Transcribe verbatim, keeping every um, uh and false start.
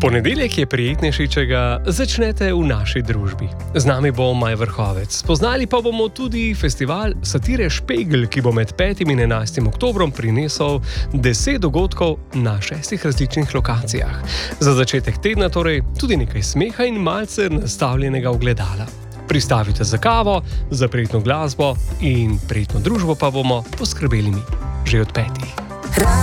Ponedeljek je prijetnejši, če ga začnete v naši družbi. Z nami bo Maj Vrhovec. Spoznali pa bomo tudi festival satire Špegl, ki bo med petim in enajstim oktobrom prinesel deset dogodkov na šestih različnih lokacijah. Za začetek tedna torej tudi nekaj smeha in malce nastavljenega ogledala. Pristavite za kavo, za prijetno glasbo in prijetno družbo pa bomo poskrbeli mi že od petih.